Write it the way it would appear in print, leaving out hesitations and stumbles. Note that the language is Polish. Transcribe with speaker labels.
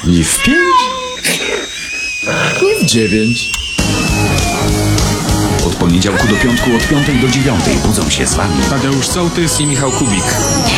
Speaker 1: Nie w 5? Nie w 9.
Speaker 2: Od poniedziałku do piątku od 5 do 9 budzą się z wami
Speaker 3: Tadeusz Sołtys i Michał Kubik.